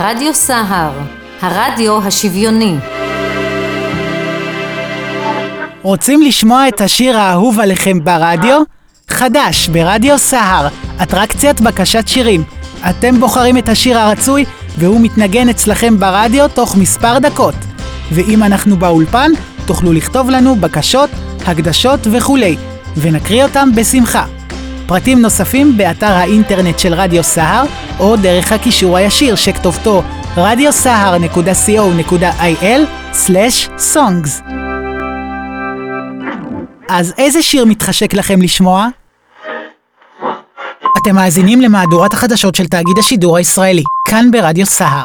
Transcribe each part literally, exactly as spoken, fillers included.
רדיו סהר, הרדיו השוויוני. רוצים לשמוע את השיר האהוב עליכם ברדיו? חדש ברדיו סהר, אטרקציית בקשת שירים. אתם בוחרים את השיר הרצוי והוא מתנגן אצלכם ברדיו תוך מספר דקות. ואם אנחנו באולפן, תוכלו לכתוב לנו בקשות, הקדשות וכולי, ונקריא אותם בשמחה. פרטים נוספים באתר האינטרנט של רדיו סהר, או דרך הקישור הישיר שכתובתו רדיו סהר נקודה סי או נקודה איי אל סלש סונגס. אז איזה שיר מתחשק לכם לשמוע? אתם מאזינים למהדורת החדשות של תאגיד השידור הישראלי, כאן ברדיו סהר.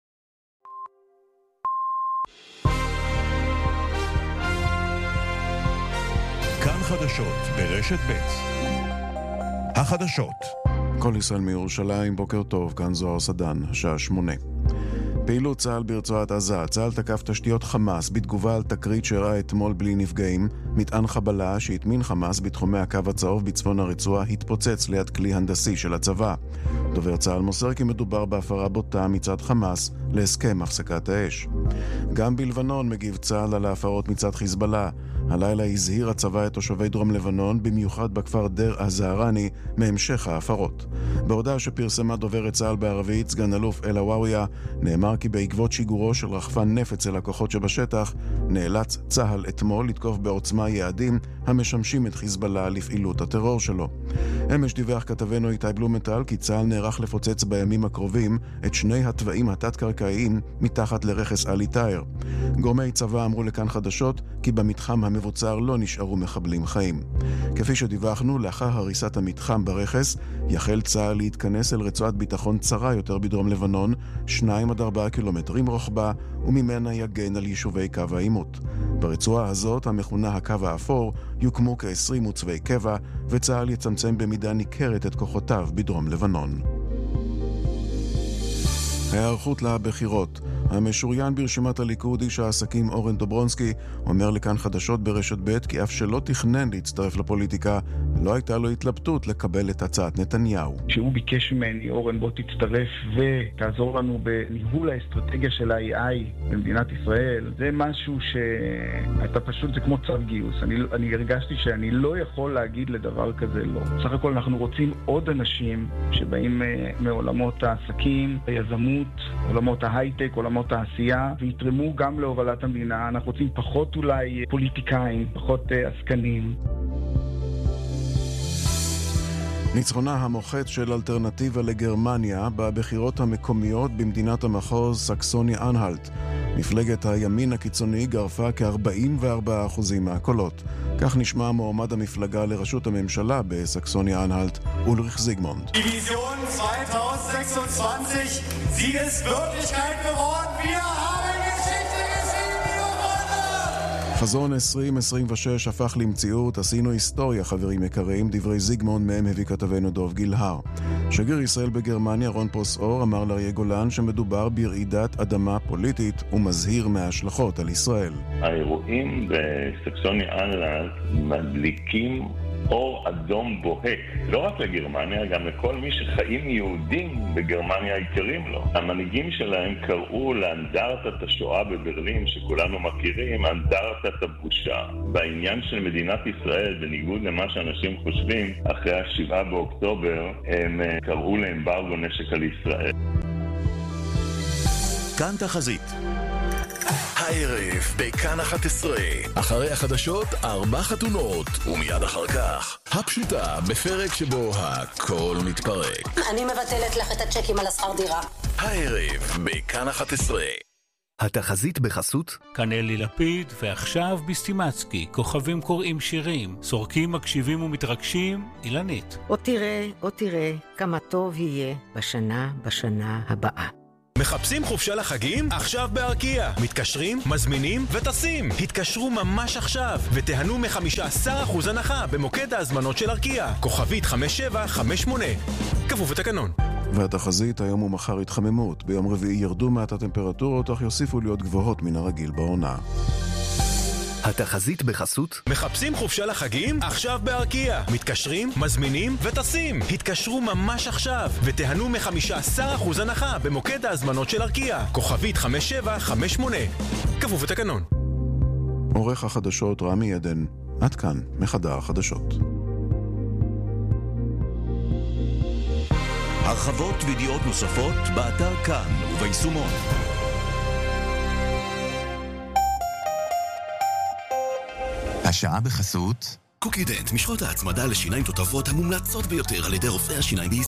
כאן חדשות ברשת ב'. החדשות. כל ישראל מירושלים, בוקר טוב, כאן זוהר סדן, השעה שמונה. פעילות צה"ל ברצועת עזה. צה"ל תקף תשתיות חמאס בתגובה על תקרית שראה אתמול בלי נפגעים. מטען חבלה שהטמין חמאס בתחומי הקו הצהוב בצפון הרצועה התפוצץ ליד כלי הנדסי של הצבא. דובר צה"ל מוסר כי מדובר בהפרה בוטה מצד חמאס להסכם הפסקת האש. גם בלבנון מגיב צה"ל על ההפרות מצד חיזבאללה. הלילה הזהיר הצבא את תושבי דרום לבנון, במיוחד בכפר דיר א-זהרני, מהמשך ההפרות. בהודעה שפרסמה דוברת צה"ל בערבית, סגן אלוף אל הוואויה, נאמר כי בעקבות שיגורו של רחפן נפץ אל הכוחות שבשטח, נאלץ צה"ל אתמול לתקוף בעוצמה יעדים המשמשים את חיזבאללה לפעילות הטרור שלו. אמש דיווח כתבנו איתי בלומנטל כי צה"ל נערך לפוצץ בימים הקרובים את שני התוואים התת-קרקעיים מתחת לרכס אלי טאיר. גורמי צבא אמרו לכאן חדשות כי במתחם המבוצר לא נשארו מחבלים חיים. כפי שדיווחנו, לאחר הריסת המתחם ברכס, יחל צה"ל להתכנס אל רצועת ביטחון צרה יותר בדרום לבנון, שניים עד ארבעה קילומטרים רוחבה, וממנה יגן על יישובי קו העימות. ברצועה הזאת, המכונה הקו האפור, יוקמו כ-עשרים מוצבי קבע, וצה"ל יצמצם במידה ניכרת את כוחותיו בדרום לבנון. ההיערכות לבחירות. המשוריין ברשימת הליכוד איש העסקים אורן דוברונסקי אומר לכאן חדשות ברשת ב' כי אף שלא תכנן להצטרף לפוליטיקה, לא הייתה לו התלבטות לקבל את הצעת נתניהו. כשהוא ביקש ממני, אורן, בוא תצטרף ותעזור לנו בניהול האסטרטגיה של ה-איי איי במדינת ישראל, זה משהו שאתה פשוט, זה כמו צו גיוס. אני, אני הרגשתי שאני לא יכול להגיד לדבר כזה לא. סך הכל אנחנו רוצים עוד אנשים שבאים מעולמות העסקים, היזמות, עולמות ההייטק, עולמות העשייה, ויתרמו גם להובלת המדינה. אנחנו רוצים פחות אולי פוליטיקאים, פחות עסקנים. ניצחונה המוחץ של אלטרנטיבה לגרמניה בבחירות המקומיות במדינת המחוז סקסוניה אנהלט. מפלגת הימין הקיצוני גרפה כ-ארבעים וארבעה אחוז מהקולות. כך נשמע מועמד המפלגה לראשות הממשלה בסקסוניה אנהלט, אולריך זיגמונד. דיוויזיון אלפיים שש עשרה, sie ist Wirklichkeit geworden. Wir haben Geschichte geschrieben, liebe Freunde. חזון עשרים עשרים ושש הפך למציאות, עשינו היסטוריה, חברים יקרים, דברי זיגמונד מהם הביא כתבנו דוב גילהר. שגריר ישראל בגרמניה רון פרוסאור אמר לאריה גולן שמדובר ברעידת אדמה פוליטית ומזהיר מההשלכות על ישראל. האירועים בסקסוניה אנהלט מדליקים אור אדום בוהק, לא רק לגרמניה, גם לכל מי שחיים יהודים בגרמניה יקרים לו. המנהיגים שלהם קראו לאנדרטת השואה בברלין, שכולנו מכירים, אנדרטת הבושה. בעניין של מדינת ישראל, בניגוד למה שאנשים חושבים, אחרי השבעה באוקטובר, הם קראו לאמברגו נשק על ישראל. כאן תחזית. הערב בכאן אחת עשרה, אחרי החדשות ארבע חתונות, ומיד אחר כך הפשוטה, בפרק שבו הכל מתפרק. אני מבטלת לך את הצ'קים על השכר דירה. הערב בכאן אחת עשרה. התחזית בחסות כאן אלי לפיד, ועכשיו בסטימצקי, כוכבים קוראים שירים, סורקים מקשיבים ומתרגשים, אילנית. או תראה, או תראה, כמה טוב יהיה בשנה, בשנה הבאה. מחפשים חופשה לחגים? עכשיו בארקיע. מתקשרים, מזמינים וטסים. התקשרו ממש עכשיו ותיהנו מ-חמישה עשר אחוז הנחה במוקד ההזמנות של ארקיע. כוכבית חמש שבע חמש שמונה. כפוף לתקנון. והתחזית היום ומחר התחממות. ביום רביעי ירדו מעט הטמפרטורות, אך יוסיפו להיות גבוהות מן הרגיל בעונה. התחזית בחסות? מחפשים חופשה לחגים? עכשיו בארקיע. מתקשרים, מזמינים וטסים. התקשרו ממש עכשיו ותיהנו מ-חמישה עשר אחוז הנחה במוקד ההזמנות של ארקיע. כוכבית חמש שבע חמש שמונה. כפוף לתקנון. עורך החדשות רמי עדן. עד כאן מחדר החדשות. הרחבות וידיעות נוספות באתר כאן וביישומון. השעה בחסות קוקידנט, משחות ההצמדה לשיניים תותבות המומלצות ביותר על ידי רופאי השיניים בישראל.